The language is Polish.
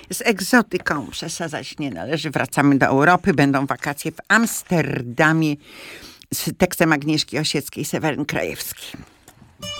Z egzotyką przesadzać nie należy. Wracamy do Europy. Będą wakacje w Amsterdamie z tekstem Agnieszki Osieckiej, Seweryn Krajewski.